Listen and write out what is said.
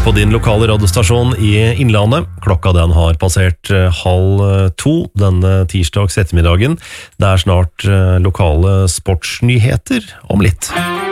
på din lokale radiostasjon i Innlandet. Klokka den har passert 1:30 denne tirsdags ettermiddagen. Det er snart lokale sportsnyheter om litt.